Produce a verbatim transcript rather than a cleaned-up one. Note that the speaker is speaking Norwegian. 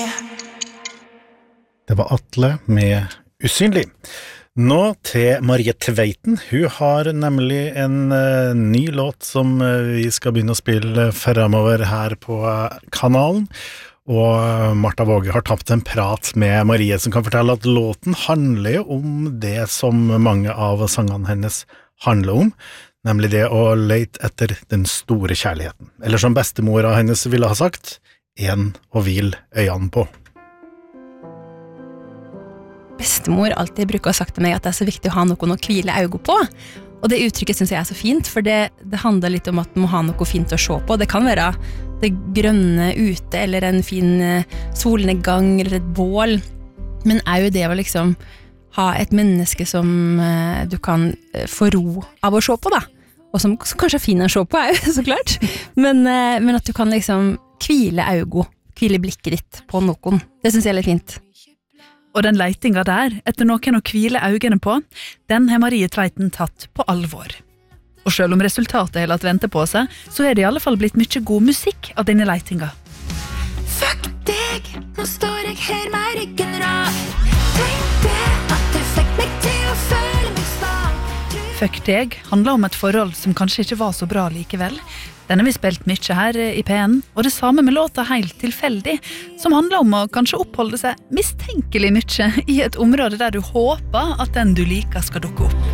Det var Atle med Usynlig. Nå til Marie Tveiten. Hun har nemlig en uh, ny låt som uh, vi skal begynne å spille fremover her på uh, kanalen. Og uh, Martha Våge har tapt en prat med Marie som kan fortelle at låten handler om det som mange av sangene hennes handler om, nemlig det å lete etter den store kjærligheten. Eller som bestemora hennes ville ha sagt, en å hvile øynene på. Bestemor alltid bruker å ha sagt til meg at det er så viktig å ha noen å hvile øynene på. Og det uttrykket synes jeg er så fint, for det, det handler litt om at man må ha noe fint å se på. Det kan være det grønne ute, eller en fin solnedgang, eller et bål. Men er jo det å liksom ha et menneske som uh, du kan uh, få ro av å se på, da. Og som, som kanskje er fin å se på, er jo så klart. Men, uh, men at du kan liksom hvile øynene, hvile blikket ditt på noen. Det synes jeg er litt fint. Og den leitinga der, etter noen å hvile øynene på, den har Marie Tveiten tatt på alvor. Og selv om resultatet har latt vente på seg, så er det i alle fall blitt mye god musikk av denne leitinga. Fuck deg, nå står jeg her med ryggen rak. Tenkte at du fikk meg til å føle meg svak. Fuck deg handler om et forhold som kanskje ikke var så bra likevel. Den har vi spilt mye her i P N, og det samme med låta Helt tilfeldig, som handler om å kanskje oppholde seg mistenkelig mye i et område der du håper at den du liker skal dukke opp.